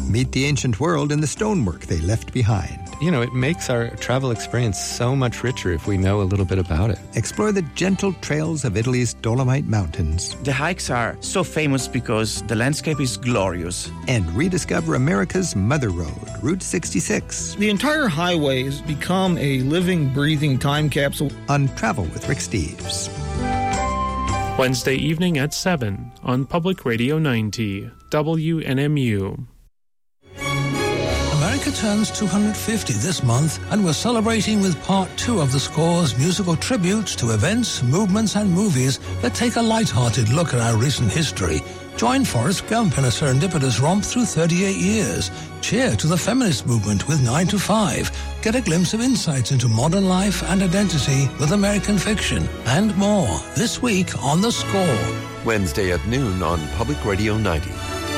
Meet the ancient world and the stonework they left behind. You know, it makes our travel experience so much richer if we know a little bit about it. Explore the gentle trails of Italy's Dolomite Mountains. The hikes are so famous because the landscape is glorious. And rediscover America's Mother Road, Route 66. The entire highway has become a living, breathing time capsule. On Travel with Rick Steves. Wednesday evening at 7 on Public Radio 90, WNMU. America turns 250 this month, and we're celebrating with part 2 of the Score's musical tributes to events, movements, and movies that take a light-hearted look at our recent history. Join Forrest Gump in a serendipitous romp through 38 years. Cheer to the feminist movement with 9 to 5. Get a glimpse of insights into modern life and identity with American fiction. And more, this week on The Score. Wednesday at noon on Public Radio 90.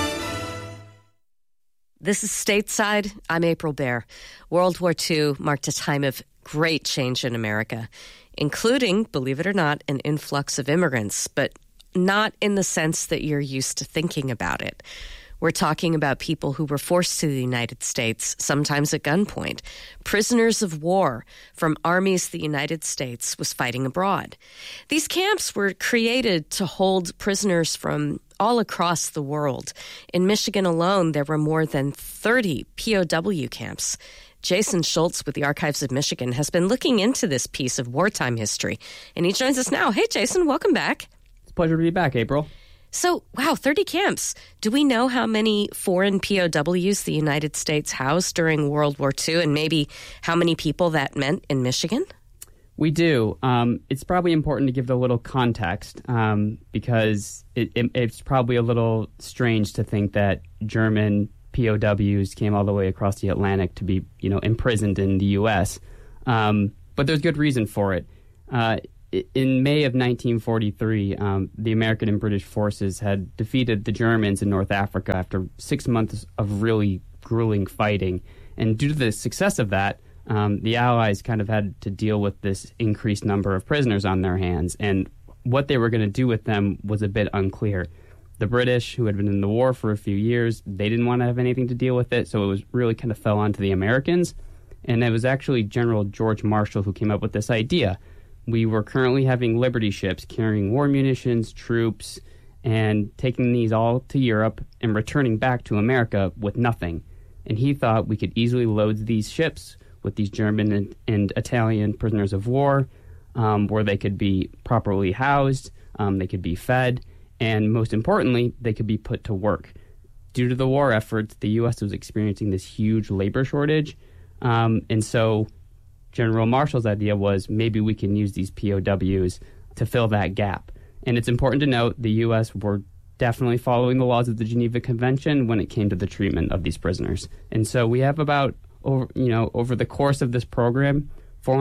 This is Stateside. I'm April Baer. World War II marked a time of great change in America, including, believe it or not, an influx of immigrants, but not in the sense that you're used to thinking about it. We're talking about people who were forced to the United States, sometimes at gunpoint, prisoners of war from armies the United States was fighting abroad. These camps were created to hold prisoners from all across the world. In Michigan alone, there were more than 30 POW camps. Jason Schultz with the Archives of Michigan has been looking into this piece of wartime history, and he joins us now. Hey, Jason, welcome back. It's a pleasure to be back, April. So, wow, 30 camps. Do we know how many foreign POWs the United States housed during World War II, and maybe how many people that meant in Michigan? We do. It's probably important to give a little context because it's probably a little strange to think that German POWs came all the way across the Atlantic to be, imprisoned in the U.S. But there's good reason for it. In May of 1943, the American and British forces had defeated the Germans in North Africa after 6 months of really grueling fighting. And due to the success of that, the Allies kind of had to deal with this increased number of prisoners on their hands. And what they were going to do with them was a bit unclear. The British, who had been in the war for a few years, they didn't want to have anything to deal with it, so it was really kind of fell onto the Americans. And it was actually General George Marshall who came up with this idea. We were currently having Liberty ships carrying war munitions, troops, and taking these all to Europe and returning back to America with nothing. And he thought we could easily load these ships with these German and Italian prisoners of war, where they could be properly housed, they could be fed, and most importantly, they could be put to work. Due to the war efforts, the U.S. was experiencing this huge labor shortage, and so General Marshall's idea was maybe we can use these POWs to fill that gap. And it's important to note the U.S. were definitely following the laws of the Geneva Convention when it came to the treatment of these prisoners. And so we have about, over the course of this program,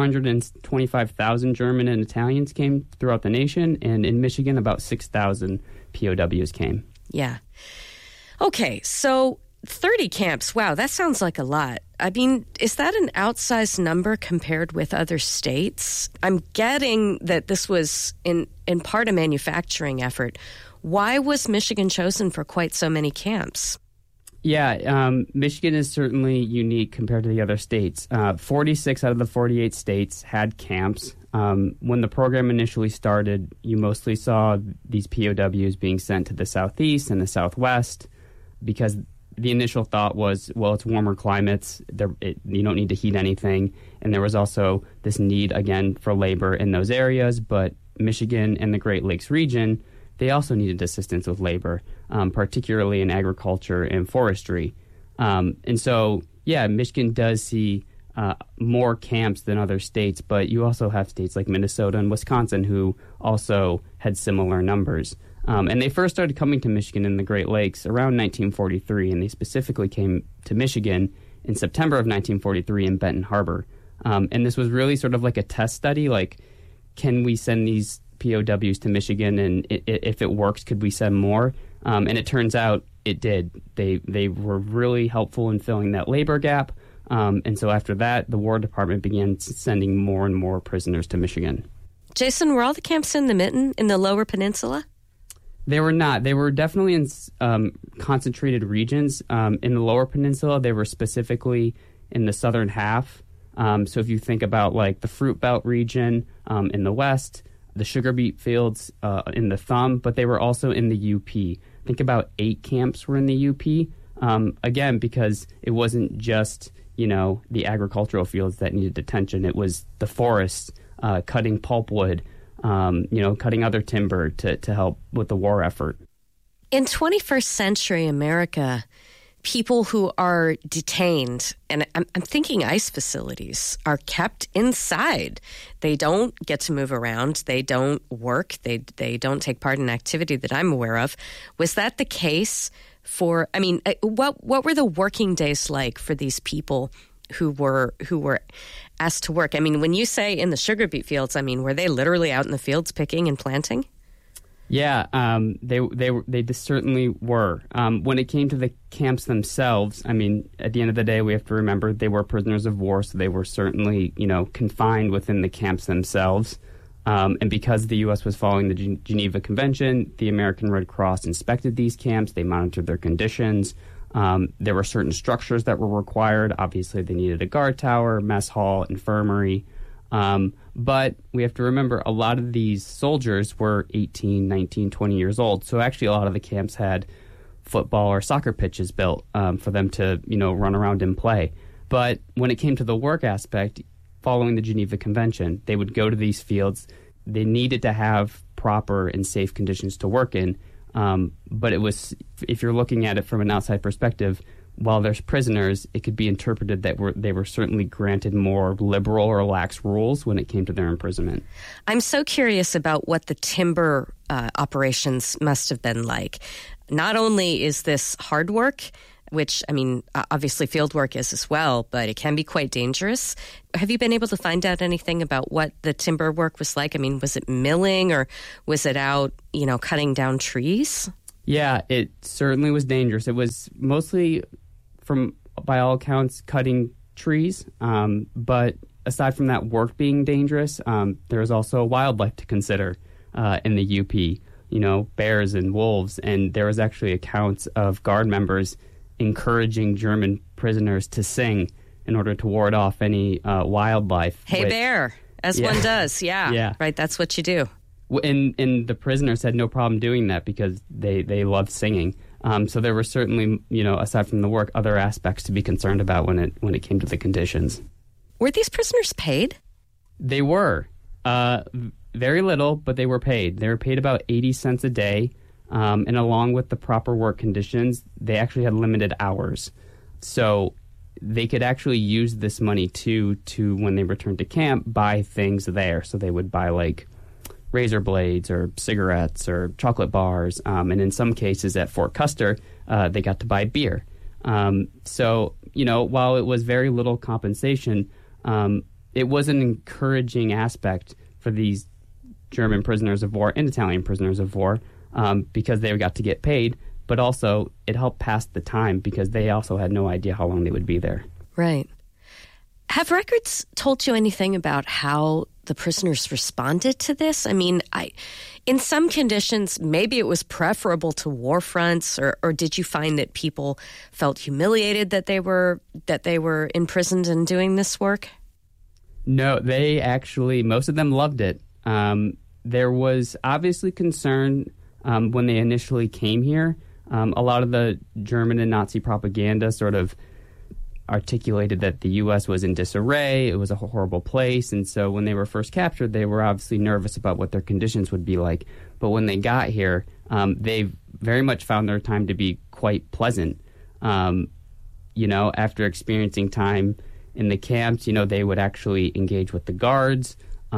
425,000 German and Italians came throughout the nation, and in Michigan, about 6,000 POWs came. Yeah. Okay, so 30 camps, wow, that sounds like a lot. I mean, is that an outsized number compared with other states? I'm getting that this was in part a manufacturing effort. Why was Michigan chosen for quite so many camps? Yeah, Michigan is certainly unique compared to the other states. 46 out of the 48 states had camps. When the program initially started, you mostly saw these POWs being sent to the southeast and the southwest because the initial thought was, well, it's warmer climates. You don't need to heat anything. And there was also this need, again, for labor in those areas. But Michigan and the Great Lakes region, they also needed assistance with labor, particularly in agriculture and forestry. And so, yeah, Michigan does see more camps than other states, but you also have states like Minnesota and Wisconsin who also had similar numbers. And they first started coming to Michigan in the Great Lakes around 1943, and they specifically came to Michigan in September of 1943 in Benton Harbor. And this was really sort of like a test study, like, can we send these POWs to Michigan, and if it works, could we send more? And it turns out it did. They were really helpful in filling that labor gap. And so after that, the War Department began sending more and more prisoners to Michigan. Jason, were all the camps in the Mitten, in the Lower Peninsula? They were not. They were definitely in concentrated regions. In the Lower Peninsula, they were specifically in the southern half. So if you think about like the Fruit Belt region in the west, the sugar beet fields in the thumb, but they were also in the UP. Think about 8 camps were in the UP. Again, because it wasn't just, the agricultural fields that needed attention. It was the forests, cutting pulpwood, cutting other timber to help with the war effort. In 21st century America, people who are detained, and I'm thinking ICE facilities, are kept inside. They don't get to move around. They don't work. They don't take part in activity that I'm aware of. Was that the case for, what were the working days like for these people who were asked to work? When you say in the sugar beet fields, were they literally out in the fields picking and planting? Yeah, they certainly were. When it came to the camps themselves, at the end of the day, we have to remember they were prisoners of war, so they were certainly, confined within the camps themselves. And because the U.S. was following the Geneva Convention, the American Red Cross inspected these camps. They monitored their conditions. There were certain structures that were required. Obviously, they needed a guard tower, mess hall, infirmary. But we have to remember a lot of these soldiers were 18, 19, 20 years old. So actually a lot of the camps had football or soccer pitches built for them to, run around and play. But when it came to the work aspect, following the Geneva Convention, they would go to these fields. They needed to have proper and safe conditions to work in. But it was, if you're looking at it from an outside perspective, while there's prisoners, it could be interpreted that they were certainly granted more liberal or lax rules when it came to their imprisonment. I'm so curious about what the timber operations must have been like. Not only is this hard work, which, obviously field work is as well, but it can be quite dangerous. Have you been able to find out anything about what the timber work was like? Was it milling or was it out, cutting down trees? Yeah, it certainly was dangerous. It was mostly, by all accounts, cutting trees. But aside from that work being dangerous, there was also wildlife to consider in the UP, bears and wolves. And there was actually accounts of guard members encouraging German prisoners to sing in order to ward off any wildlife. Hey, bear, as one does. Yeah. Right, that's what you do. And the prisoners had no problem doing that because they loved singing. So there were certainly, aside from the work, other aspects to be concerned about when it came to the conditions. Were these prisoners paid? They were. Very little, but they were paid. They were paid about 80 cents a day. And along with the proper work conditions, they actually had limited hours. So they could actually use this money, to when they returned to camp, buy things there. So they would buy, like, razor blades or cigarettes or chocolate bars. And in some cases at Fort Custer, they got to buy beer. So, while it was very little compensation, it was an encouraging aspect for these German prisoners of war and Italian prisoners of war because they got to get paid. But also it helped pass the time because they also had no idea how long they would be there. Right. Have records told you anything about how the prisoners responded to this? In some conditions, maybe it was preferable to war fronts, or did you find that people felt humiliated that they were imprisoned and doing this work? No, they actually, most of them loved it. There was obviously concern when they initially came here. A lot of the German and Nazi propaganda sort of articulated that the U.S. was in disarray, it was a horrible place, and so when they were first captured, they were obviously nervous about what their conditions would be like. But when they got here, they very much found their time to be quite pleasant. After experiencing time in the camps, they would actually engage with the guards.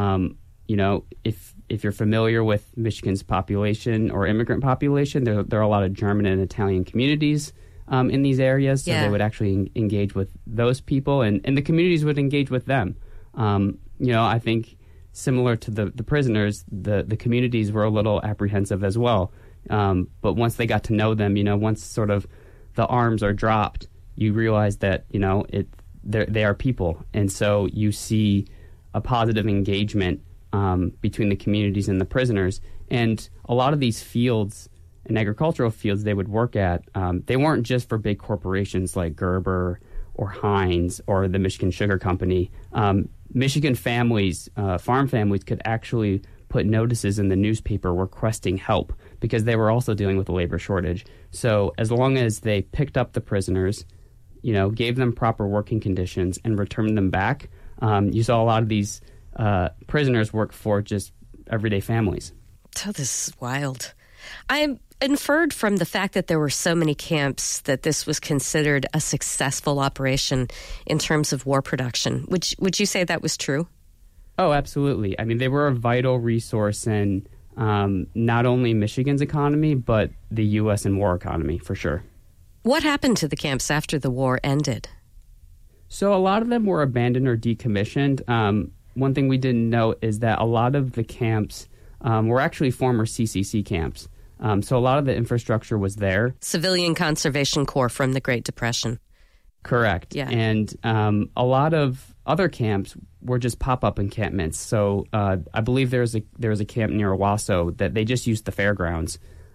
If you're familiar with Michigan's population or immigrant population, there are a lot of German and Italian communities in these areas, so they would actually engage with those people, and the communities would engage with them. I think similar to the prisoners, the communities were a little apprehensive as well. But once they got to know them, once sort of the arms are dropped, you realize that, they are people. And so you see a positive engagement between the communities and the prisoners. And a lot of these fields and agricultural fields they would work at, they weren't just for big corporations like Gerber or Heinz or the Michigan Sugar Company. Michigan families, farm families, could actually put notices in the newspaper requesting help because they were also dealing with a labor shortage. So as long as they picked up the prisoners, gave them proper working conditions and returned them back, you saw a lot of these prisoners work for just everyday families. Oh, this is wild. I inferred from the fact that there were so many camps that this was considered a successful operation in terms of war production. Would you say that was true? Oh, absolutely. I mean, they were a vital resource in not only Michigan's economy, but the U.S. and war economy, for sure. What happened to the camps after the war ended? So a lot of them were abandoned or decommissioned. One thing we didn't know is that a lot of the camps were actually former CCC camps. So a lot of the infrastructure was there. Civilian Conservation Corps from the Great Depression. Correct. Yeah. And a lot of other camps were just pop-up encampments. So I believe there was a camp near Owasso that they just used the fairgrounds.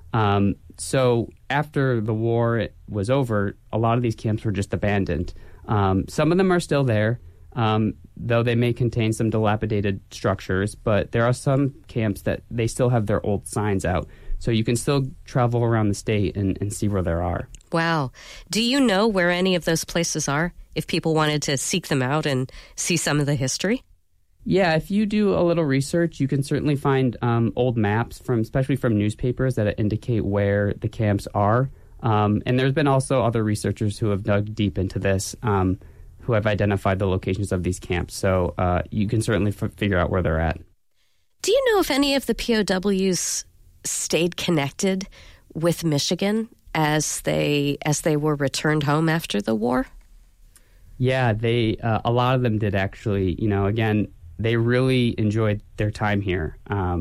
So after the war was over, a lot of these camps were just abandoned. Some of them are still there, though they may contain some dilapidated structures. But there are some camps that they still have their old signs out. So you can still travel around the state and see where there are. Wow. Do you know where any of those places are, if people wanted to seek them out and see some of the history? Yeah, if you do a little research, you can certainly find old maps, especially from newspapers, that indicate where the camps are. And there's been also other researchers who have dug deep into this, who have identified the locations of these camps. So you can certainly figure out where they're at. Do you know if any of the POWs stayed connected with Michigan as they were returned home after the war? Yeah, a lot of them did actually. Again, they really enjoyed their time here.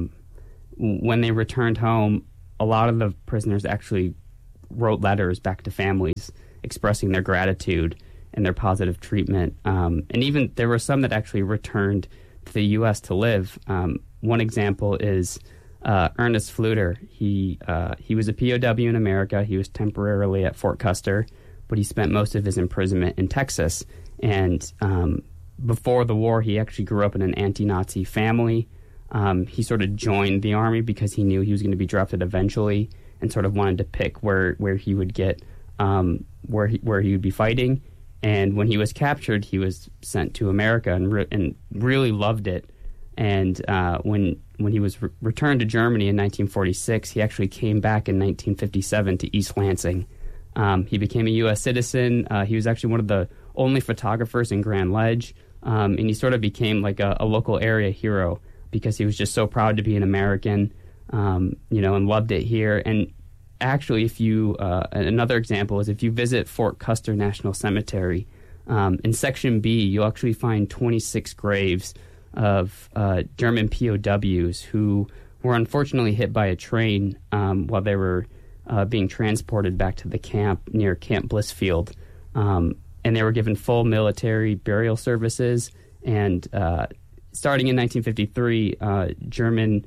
When they returned home, a lot of the prisoners actually wrote letters back to families expressing their gratitude and their positive treatment. And even there were some that actually returned to the U.S. to live. One example is Ernest Fluter. He was a POW in America. He was temporarily at Fort Custer, but he spent most of his imprisonment in Texas. And before the war, he actually grew up in an anti-Nazi family. He sort of joined the Army because he knew he was going to be drafted eventually, and sort of wanted to pick where he would get where he would be fighting. And when he was captured, he was sent to America and really loved it. And when he was returned to Germany in 1946, he actually came back in 1957 to East Lansing. He became a U.S. citizen. He was actually one of the only photographers in Grand Ledge, and he sort of became like a local area hero because he was just so proud to be an American, and loved it here. And actually, if you another example is if you visit Fort Custer National Cemetery, in Section B, you'll actually find 26 graves of German POWs who were unfortunately hit by a train while they were being transported back to the camp near Camp Blissfield. And they were given full military burial services. And starting in 1953, German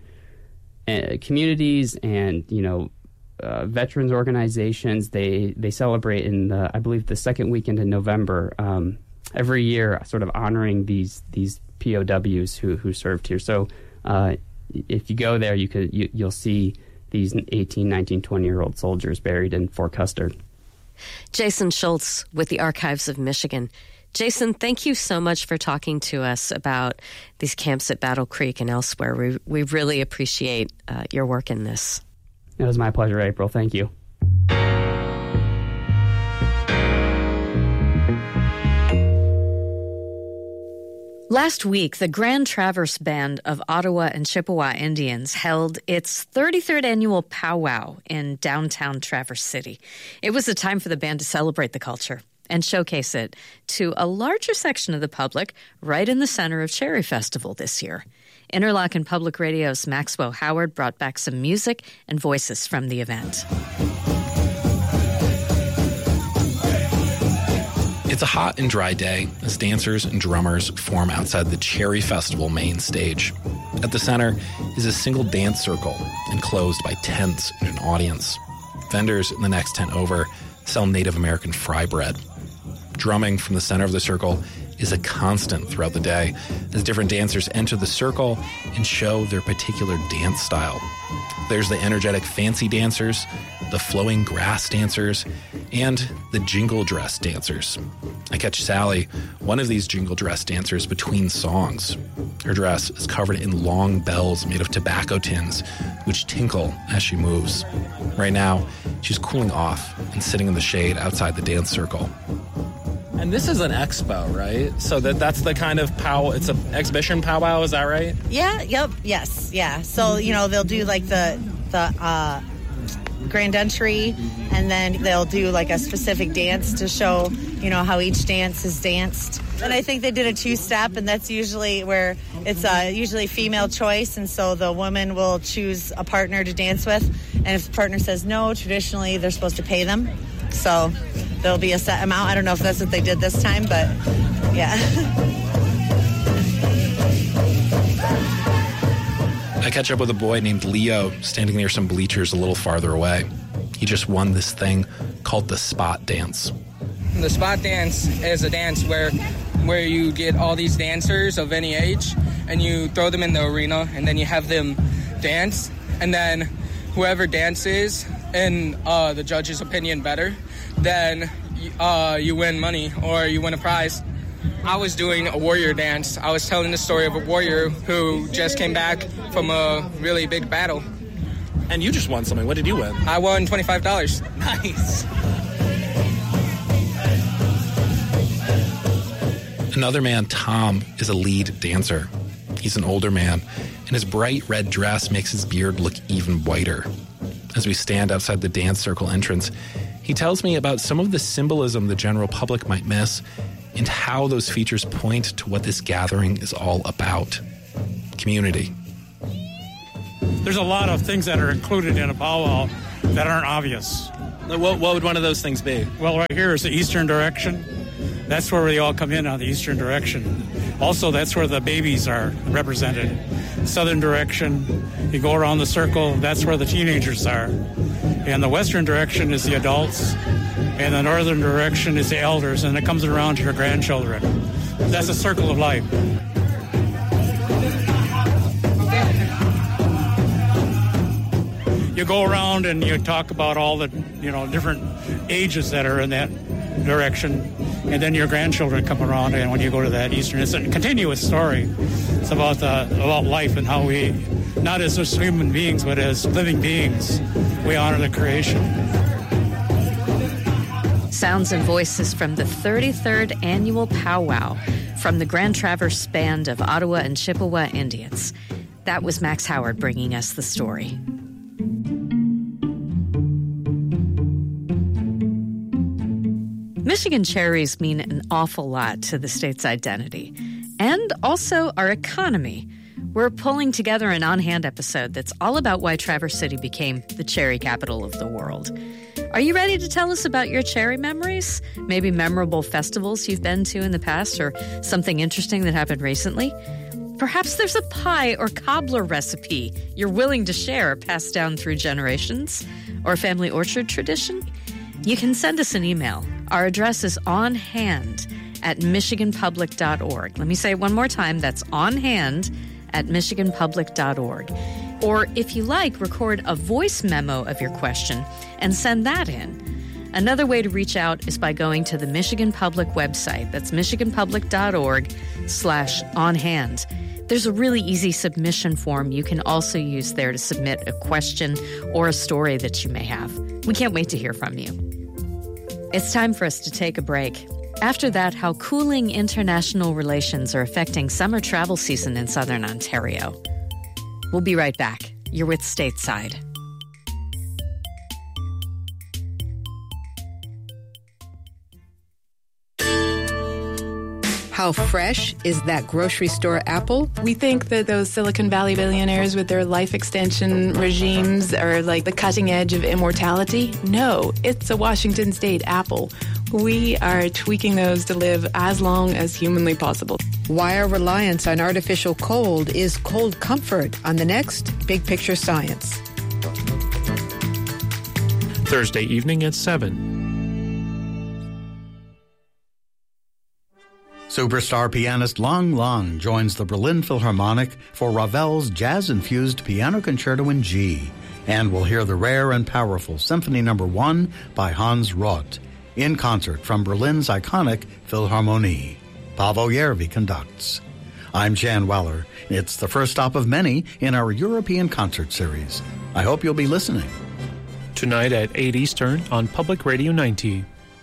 communities and, veterans organizations, they celebrate in, I believe, the second weekend in November every year, sort of honoring these POWs who served here. So if you go there, you'll see these 18, 19, 20-year-old soldiers buried in Fort Custer. Jason Schultz with the Archives of Michigan. Jason, thank you so much for talking to us about these camps at Battle Creek and elsewhere. We really appreciate your work in this. It was my pleasure, April. Thank you. Last week, the Grand Traverse Band of Ottawa and Chippewa Indians held its 33rd annual powwow in downtown Traverse City. It was a time for the band to celebrate the culture and showcase it to a larger section of the public right in the center of Cherry Festival this year. Interlochen Public Radio's Maxwell Howard brought back some music and voices from the event. It's a hot and dry day as dancers and drummers form outside the Cherry Festival main stage. At the center is a single dance circle enclosed by tents and an audience. Vendors in the next tent over sell Native American fry bread. Drumming from the center of the circle is a constant throughout the day as different dancers enter the circle and show their particular dance style. There's the energetic fancy dancers, the flowing grass dancers, and the jingle dress dancers. I catch Sally, one of these jingle dress dancers, between songs. Her dress is covered in long bells made of tobacco tins, which tinkle as she moves. Right now, she's cooling off and sitting in the shade outside the dance circle. And this is an expo, right? So that's the kind of it's an exhibition powwow, is that right? Yeah, yep, yes, yeah. So, they'll do like the grand entry, and then they'll do like a specific dance to show, how each dance is danced. And I think they did a two-step, and that's usually where it's usually female choice, and so the woman will choose a partner to dance with, and if the partner says no, traditionally they're supposed to pay them. So there'll be a set amount. I don't know if that's what they did this time, but yeah. I catch up with a boy named Leo standing near some bleachers a little farther away. He just won this thing called the spot dance. The spot dance is a dance where you get all these dancers of any age and you throw them in the arena and then you have them dance, and then whoever dances in the judge's opinion better, then you win money or you win a prize. I was doing a warrior dance. I was telling the story of a warrior who just came back from a really big battle. And you just won something. What did you win? I won $25. Nice. Another man, Tom, is a lead dancer. He's an older man, and his bright red dress makes his beard look even whiter. As we stand outside the dance circle entrance, he tells me about some of the symbolism the general public might miss and how those features point to what this gathering is all about. Community. There's a lot of things that are included in a powwow that aren't obvious. What would one of those things be? Well, right here is the eastern direction. That's where they all come in on the eastern direction. Also, that's where the babies are represented. Southern direction, you go around the circle, that's where the teenagers are. And the western direction is the adults, and the northern direction is the elders, and it comes around to your grandchildren. That's a circle of life. You go around and you talk about all the, different ages that are in that direction, and then your grandchildren come around, and when you go to that eastern, it's a continuous story. It's about life and how we, not as just human beings, but as living beings, we honor the creation. Sounds and voices from the 33rd Annual Powwow from the Grand Traverse Band of Ottawa and Chippewa Indians. That was Max Howard bringing us the story. Michigan cherries mean an awful lot to the state's identity and also our economy. We're pulling together an On Hand episode that's all about why Traverse City became the cherry capital of the world. Are you ready to tell us about your cherry memories? Maybe memorable festivals you've been to in the past or something interesting that happened recently? Perhaps there's a pie or cobbler recipe you're willing to share passed down through generations or a family orchard tradition? You can send us an email. Our address is onhand@michiganpublic.org. Let me say it one more time. That's onhand@michiganpublic.org. Or if you like, record a voice memo of your question and send that in. Another way to reach out is by going to the Michigan Public website. That's michiganpublic.org/onhand. There's a really easy submission form you can also use there to submit a question or a story that you may have. We can't wait to hear from you. It's time for us to take a break. After that, how cooling international relations are affecting summer travel season in Southern Ontario. We'll be right back. You're with Stateside. How fresh is that grocery store apple? We think that those Silicon Valley billionaires with their life extension regimes are like the cutting edge of immortality. No, it's a Washington State apple. We are tweaking those to live as long as humanly possible. Why our reliance on artificial cold is cold comfort on the next Big Picture Science. Thursday evening at 7. Superstar pianist Lang Lang joins the Berlin Philharmonic for Ravel's jazz-infused Piano Concerto in G. And we'll hear the rare and powerful Symphony No. 1 by Hans Roth in concert from Berlin's iconic Philharmonie. Paavo Järvi conducts. I'm Jan Weller. It's the first stop of many in our European concert series. I hope you'll be listening. Tonight at 8 Eastern on Public Radio 90.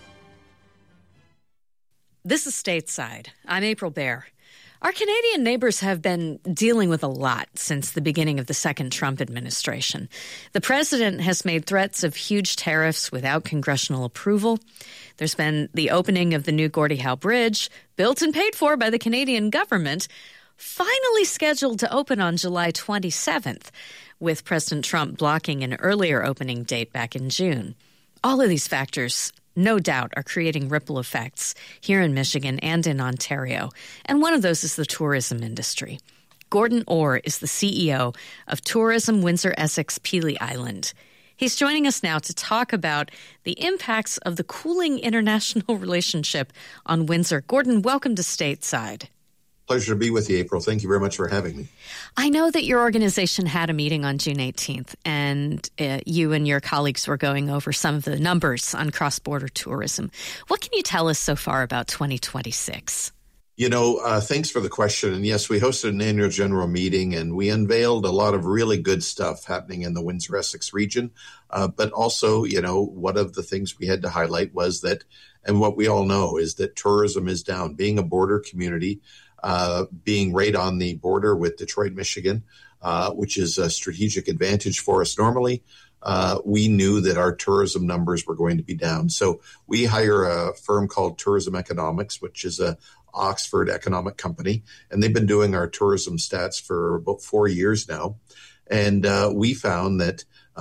This is Stateside. I'm April Baer. Our Canadian neighbors have been dealing with a lot since the beginning of the second Trump administration. The president has made threats of huge tariffs without congressional approval. There's been the opening of the new Gordie Howe Bridge, built and paid for by the Canadian government, finally scheduled to open on July 27th, with President Trump blocking an earlier opening date back in June. All of these factors, no doubt, are creating ripple effects here in Michigan and in Ontario, and one of those is the tourism industry. Gordon Orr is the CEO of Tourism Windsor-Essex Pelee Island. He's joining us now to talk about the impacts of the cooling international relationship on Windsor. Gordon, welcome to Stateside. Pleasure to be with you, April. Thank you very much for having me. I know that your organization had a meeting on June 18th, and you and your colleagues were going over some of the numbers on cross-border tourism. What can you tell us so far about 2026? Thanks for the question. And yes, we hosted an annual general meeting, and we unveiled a lot of really good stuff happening in the Windsor-Essex region. But also, one of the things we had to highlight was that, and what we all know, is that tourism is down. Being a border community, being right on the border with Detroit, Michigan, which is a strategic advantage for us normally, we knew that our tourism numbers were going to be down. So we hire a firm called Tourism Economics, which is a Oxford economic company, and they've been doing our tourism stats for about 4 years now. And we found that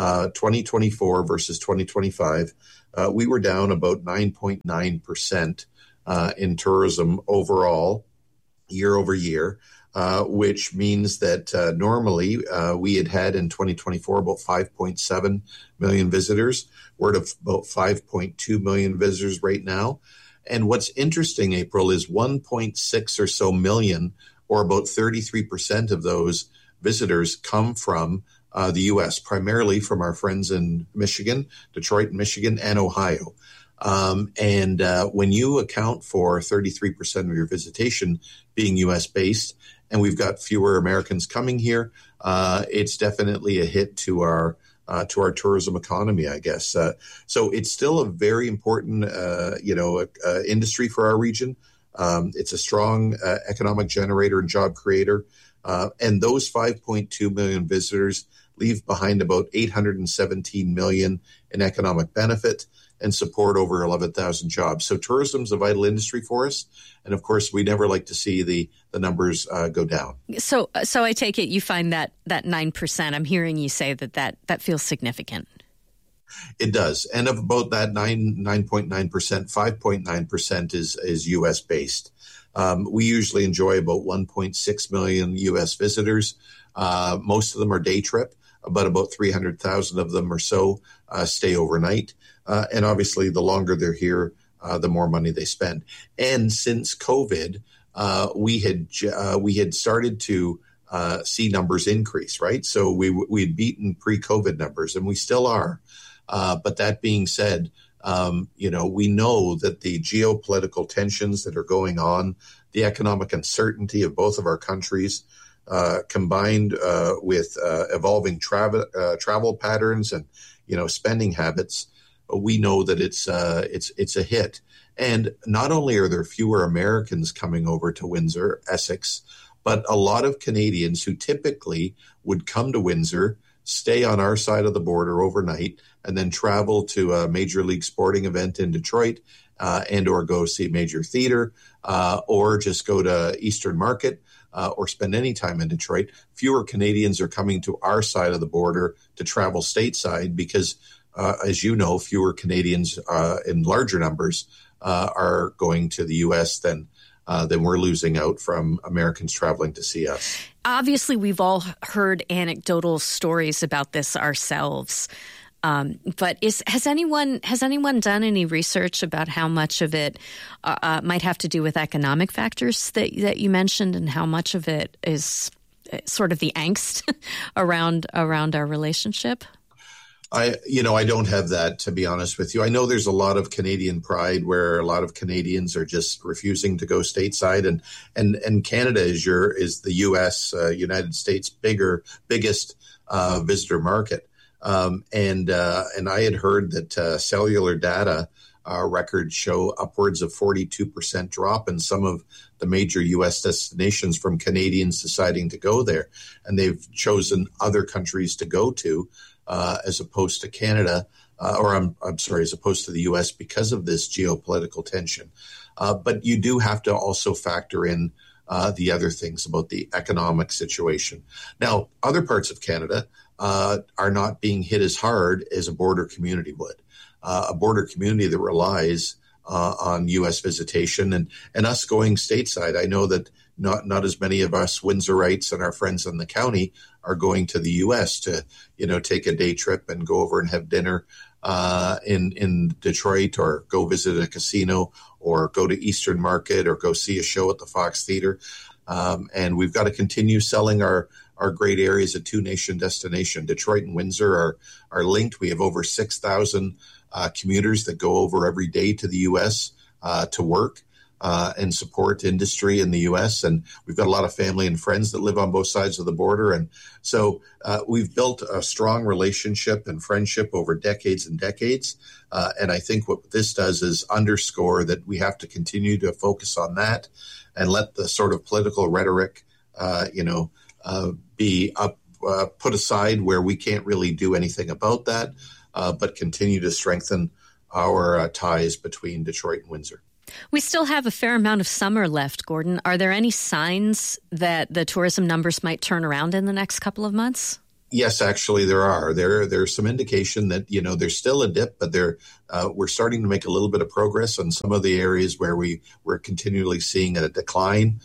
2024 versus 2025, we were down about 9.9% in tourism overall, year over year, which means that normally we had in 2024 about 5.7 million visitors. We're at about 5.2 million visitors right now. And what's interesting, April, is 1.6 or so million, or about 33% of those visitors come from the U.S., primarily from our friends in Michigan, Detroit, Michigan, and Ohio. And when you account for 33% of your visitation being U.S.-based, and we've got fewer Americans coming here, it's definitely a hit to our tourism economy, I guess. So it's still a very important, industry for our region. It's a strong economic generator and job creator. And those 5.2 million visitors leave behind about $817 million in economic benefit and support over 11,000 jobs. So tourism's a vital industry for us. And of course, we never like to see the numbers go down. So I take it you find that 9%, I'm hearing you say that feels significant. It does. And of about that 9.9%, 5.9% is U.S. based. We usually enjoy about 1.6 million U.S. visitors. Most of them are day trip, but about 300,000 of them or so stay overnight. And obviously, the longer they're here, the more money they spend. And since COVID, we had started to see numbers increase, right? So we had beaten pre-COVID numbers, and we still are. But that being said, we know that the geopolitical tensions that are going on, the economic uncertainty of both of our countries, combined with evolving travel patterns and spending habits, we know that it's a hit. And not only are there fewer Americans coming over to Windsor, Essex, but a lot of Canadians who typically would come to Windsor, stay on our side of the border overnight, and then travel to a major league sporting event in Detroit, and or go see a major theater, or just go to Eastern Market, or spend any time in Detroit. Fewer Canadians are coming to our side of the border to travel stateside because, as you know, fewer Canadians in larger numbers are going to the U.S. than we're losing out from Americans traveling to see us. Obviously, we've all heard anecdotal stories about this ourselves. But has anyone done any research about how much of it might have to do with economic factors that you mentioned, and how much of it is sort of the angst around our relationship? I don't have that, to be honest with you. I know there's a lot of Canadian pride where a lot of Canadians are just refusing to go stateside, and Canada is the U.S. United States biggest visitor market, and I had heard that cellular data records show upwards of 42% drop in some of the major U.S. destinations from Canadians deciding to go there, and they've chosen other countries to go to. As opposed to Canada, as opposed to the U.S. because of this geopolitical tension. But you do have to also factor in the other things about the economic situation. Now, other parts of Canada are not being hit as hard as a border community would. A border community that relies on U.S. visitation and us going stateside. I know that not as many of us Windsorites and our friends in the county are going to the U.S. to, take a day trip and go over and have dinner in Detroit, or go visit a casino, or go to Eastern Market, or go see a show at the Fox Theater. And we've got to continue selling our great areas at two-nation destination. Detroit and Windsor are linked. We have over 6,000 commuters that go over every day to the U.S. To work. And support industry in the U.S. And we've got a lot of family and friends that live on both sides of the border. And so we've built a strong relationship and friendship over decades and decades. And I think what this does is underscore that we have to continue to focus on that and let the sort of political rhetoric, be put aside where we can't really do anything about that, but continue to strengthen our ties between Detroit and Windsor. We still have a fair amount of summer left, Gordon. Are there any signs that the tourism numbers might turn around in the next couple of months? Yes, actually, there are. There's some indication that, there's still a dip, but we're starting to make a little bit of progress on some of the areas where we're continually seeing a decline.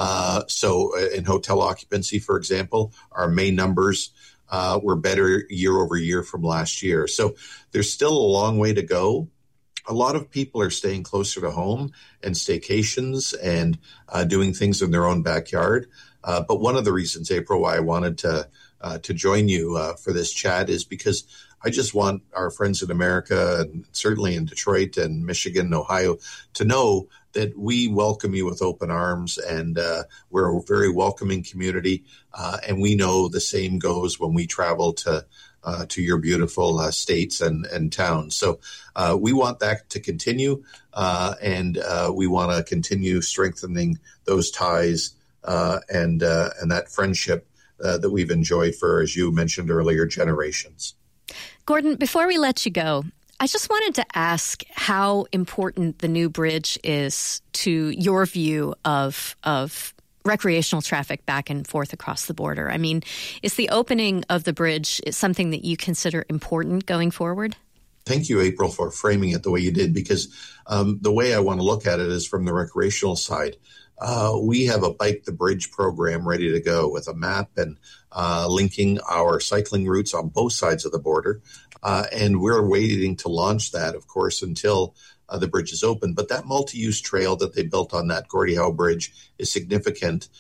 So in hotel occupancy, for example, our May numbers were better year over year from last year. So there's still a long way to go. A lot of people are staying closer to home and staycations and doing things in their own backyard. But one of the reasons, April, why I wanted to join you for this chat is because I just want our friends in America, and certainly in Detroit and Michigan and Ohio, to know that we welcome you with open arms, and we're a very welcoming community. And we know the same goes when we travel to your beautiful states and towns. So we want that to continue, and we want to continue strengthening those ties and that friendship that we've enjoyed for, as you mentioned earlier, generations. Gordon, before we let you go, I just wanted to ask how important the new bridge is to your view of recreational traffic back and forth across the border. I mean, is the opening of the bridge something that you consider important going forward? Thank you, April, for framing it the way you did, because the way I want to look at it is from the recreational side. We have a Bike the Bridge program ready to go with a map and linking our cycling routes on both sides of the border. And we're waiting to launch that, of course, until the bridge is open. But that multi-use trail that they built on that Gordie Howe Bridge is significant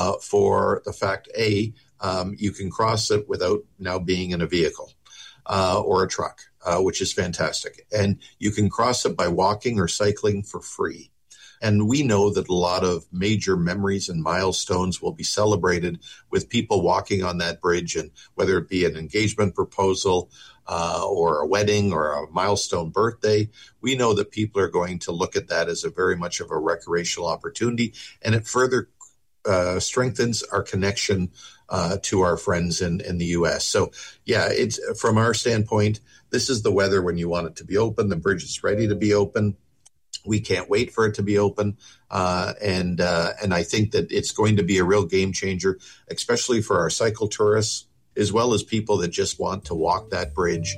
for the fact, you can cross it without now being in a vehicle or a truck, which is fantastic. And you can cross it by walking or cycling for free. And we know that a lot of major memories and milestones will be celebrated with people walking on that bridge, and whether it be an engagement proposal or a wedding or a milestone birthday, we know that people are going to look at that as a very much of a recreational opportunity, and it further strengthens our connection to our friends in the U.S. So, yeah, it's from our standpoint, this is the weather when you want it to be open. The bridge is ready to be open. We can't wait for it to be open, and I think that it's going to be a real game changer, especially for our cycle tourists, as well as people that just want to walk that bridge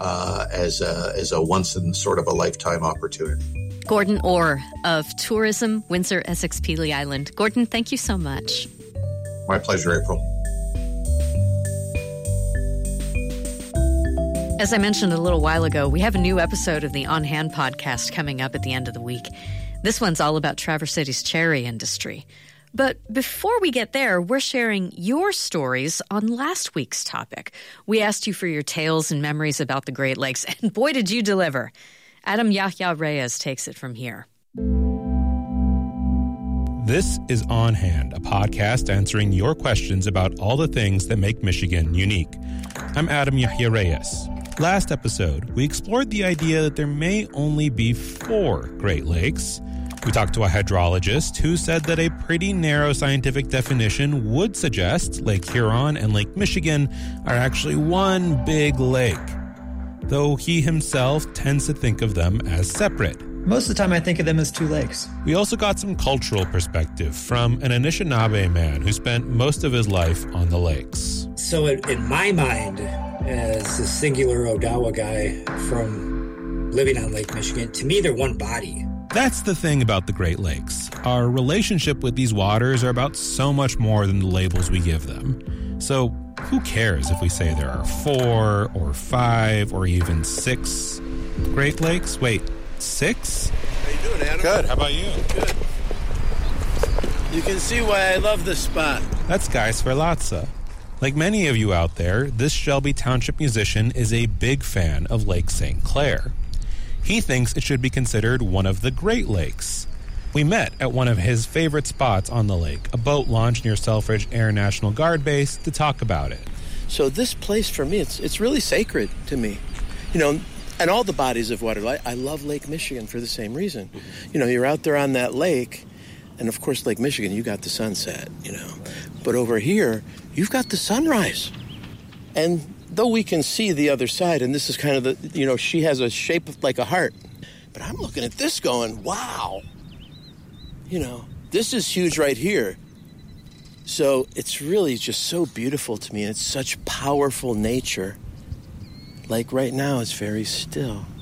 as a once in sort of a lifetime opportunity. Gordon Orr of Tourism, Windsor, Essex, Pelee Island. Gordon, thank you so much. My pleasure, April. As I mentioned a little while ago, we have a new episode of the On Hand podcast coming up at the end of the week. This one's all about Traverse City's cherry industry. But before we get there, we're sharing your stories on last week's topic. We asked you for your tales and memories about the Great Lakes, and boy, did you deliver. Adam Yahya Reyes takes it from here. This is On Hand, a podcast answering your questions about all the things that make Michigan unique. I'm Adam Yahya Reyes. Last episode, we explored the idea that there may only be 4 Great Lakes. We talked to a hydrologist who said that a pretty narrow scientific definition would suggest Lake Huron and Lake Michigan are actually one big lake, though he himself tends to think of them as separate. Most of the time I think of them as 2 lakes. We also got some cultural perspective from an Anishinaabe man who spent most of his life on the lakes. So in my mind, as a singular Odawa guy from living on Lake Michigan, to me they're one body. That's the thing about the Great Lakes. Our relationship with these waters are about so much more than the labels we give them. So who cares if we say there are 4 or 5 or even 6 Great Lakes? Wait, 6? How you doing, Adam? Good. How about you? Good. You can see why I love this spot. That's Guy Sverlatza. Like many of you out there, this Shelby Township musician is a big fan of Lake St. Clair. He thinks it should be considered one of the Great Lakes. We met at one of his favorite spots on the lake, a boat launch near Selfridge Air National Guard Base, to talk about it. So this place for me, it's really sacred to me. You know, and all the bodies of water. I love Lake Michigan for the same reason. You know, you're out there on that lake, and of course Lake Michigan, you got the sunset, you know. But over here, you've got the sunrise. And though we can see the other side, and this is kind of the, you know, she has a shape like a heart. But I'm looking at this going, wow. You know, this is huge right here. So it's really just so beautiful to me, and it's such powerful nature. Like right now, it's very still.